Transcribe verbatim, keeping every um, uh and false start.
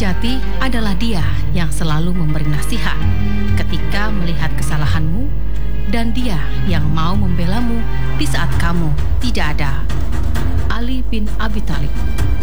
sejati adalah Dia yang selalu memberi nasihat ketika melihat kesalahanmu, dan Dia yang mau membelamu di saat kamu tidak ada. Ali bin Abi Thalib.